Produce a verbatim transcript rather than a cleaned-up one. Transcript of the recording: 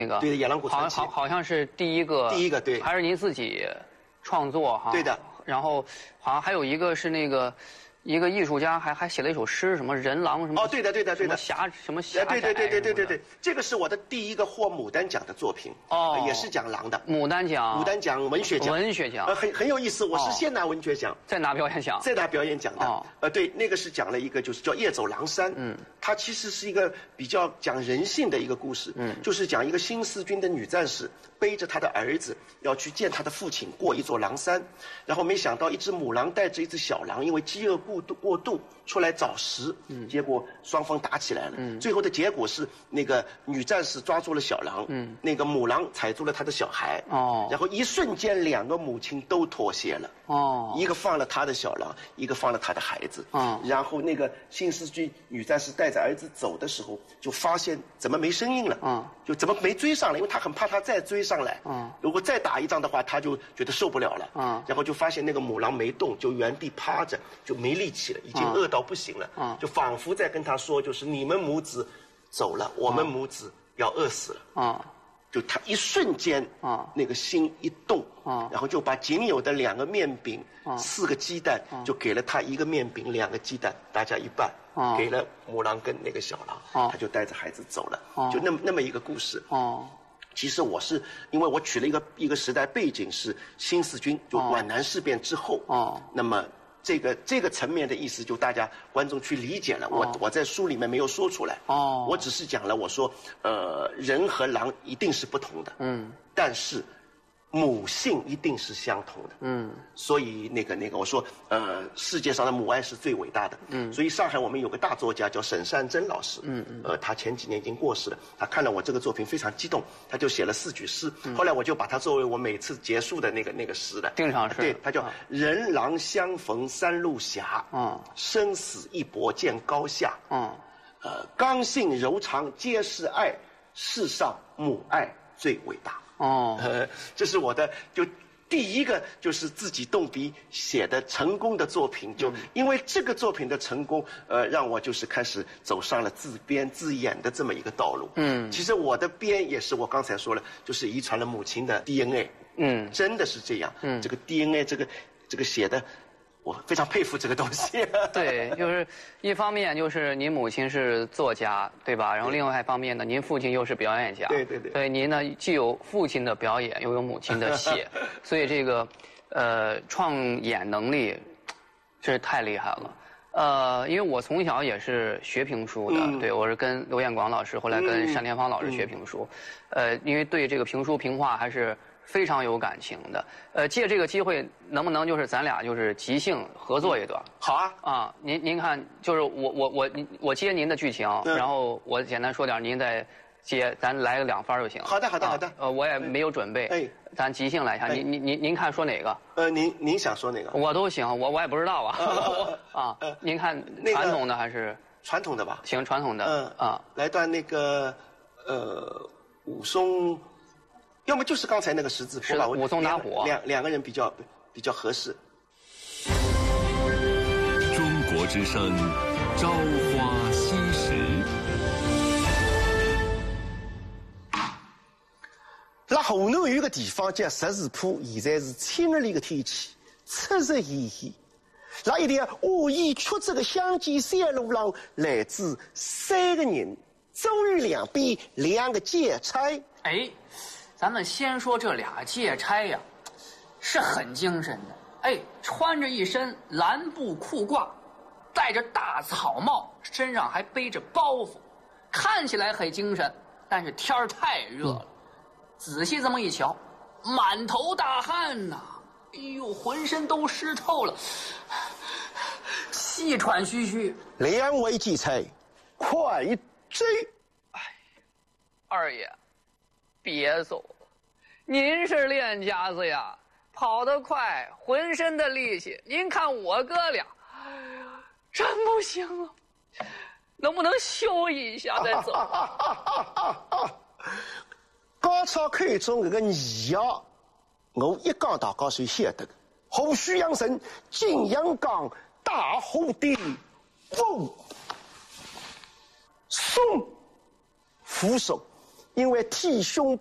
那个对《野狼谷传奇》 好好好像是第一个， 第一个对， 还是您自己创作哈？ 对的。 然后好像还有一个是那个。一个艺术家还还写了一首诗，什么人狼什么？ 哦，对的，对的，对的。 侠什么侠？ 对对对对对对对，这个是我的第一个获牡丹奖的作品，哦，也是讲狼的。 牡丹奖， 牡丹奖文学奖， 文学奖， 呃，很很有意思。我是先拿文学奖， 再拿表演奖， 再拿表演奖的。哦，呃，对，那个是讲了一个就是叫《夜走狼山》，嗯，它其实是一个比较讲人性的一个故事，嗯，就是讲一个新四军的女战士背着她的儿子要去见她的父亲，过一座狼山，然后没想到一只母狼带着一只小狼，因为饥饿过度过度。出来找食，嗯，结果双方打起来了，嗯，最后的结果是那个女战士抓住了小狼，嗯，那个母狼踩住了她的小孩，哦，然后一瞬间两个母亲都妥协了，哦，一个放了她的小狼，一个放了她的孩子，嗯，然后那个新四军女战士带着儿子走的时候，就发现怎么没声音了，嗯，就怎么没追上来，因为她很怕她再追上来，嗯，如果再打一仗的话，她就觉得受不了了，嗯，然后就发现那个母狼没动，就原地趴着，就没力气了，已经饿到不行了，嗯，就仿佛在跟他说，就是你们母子走了，我们母子要饿死了，啊，就他一瞬间，啊，那个心一动，啊，然后就把仅有的两个面饼、四个鸡蛋，就给了他一个面饼、两个鸡蛋，大家一半，啊，给了母狼跟那个小狼，他就带着孩子走了，就那么那么一个故事，哦。其实我是因为我取了一个一个时代背景是新四军，就皖南事变之后，哦，那么。这个这个层面的意思，就大家观众去理解了。我、哦、我在书里面没有说出来。哦，我只是讲了，我说，呃，人和狼一定是不同的。嗯，但是母性一定是相同的。嗯，所以那个那个，我说，呃，世界上的母爱是最伟大的。嗯，所以上海我们有个大作家叫沈善珍老师。嗯嗯，呃，他前几年已经过世了。他看了我这个作品非常激动，他就写了四句诗。嗯、后来我就把它作为我每次结束的那个那个诗的定场诗。 对，他叫“人狼相逢三路霞”。嗯，生死一搏见高下。嗯，呃，刚性柔肠皆是爱，世上母爱最伟大。哦，呃，这是我的就第一个就是自己动笔写的成功的作品，就因为这个作品的成功，呃，让我就是开始走上了自编自演的这么一个道路。嗯，其实我的编也是我刚才说了，就是遗传了母亲的 D N A。嗯，真的是这样。嗯，这个 D N A 这个这个写的。我非常佩服这个东西。 对，就是一方面就是您母亲是作家，对吧？然后另外一方面呢，您父亲又是表演家。 对对对。 所以您呢既有父亲的表演，又有母亲的写，所以这个呃创演能力真是太厉害了。呃，因为我从小也是学评书的，嗯、对我是跟刘彦广老师，后来跟单田芳老师学评书，嗯、呃，因为对这个评书评话还是。非常有感情的，呃，借这个机会，能不能就是咱俩就是即兴合作一段？ 好啊， 啊，您您看，就是我我我我接您的剧情，嗯、然后我简单说点，您再接，咱来个两番就行。 好的好的好的， 呃，我也没有准备，哎，咱即兴来一下，您您您您看说哪个？ 呃，您您想说哪个？ 我都行，我我也不知道啊。啊，您看传统的还是传统的吧？ 行，传统的，嗯啊， 来段那个呃武松。要么就是刚才那个十字谱吧， 武松打虎， 两两个人比较比较合适。 中国之声，朝花夕拾。 那河南有个地方叫十字铺，现在是清日里的天气，赤日炎炎。那一条恶意曲折的乡间山路上，来自三个人，周瑜两边两个劫差。 哎。咱们先说这俩劫差呀，是很精神的。哎，穿着一身蓝布裤褂，戴着大草帽，身上还背着包袱，看起来很精神。但是天儿太热了，嗯、仔细这么一瞧，满头大汗呐、啊！哎呦，浑身都湿透了，气喘吁吁。 两位劫差，快追！ 哎，二爷。别走了，您是练家子呀，跑得快，浑身的力气。您看我哥俩，哎呀，真不行了，能不能休息一下再走？ 刚才看中这个你呀，我一讲大家就晓得的。虎须养神，金阳冈，大虎地，嗡，松，扶手。 因为替兄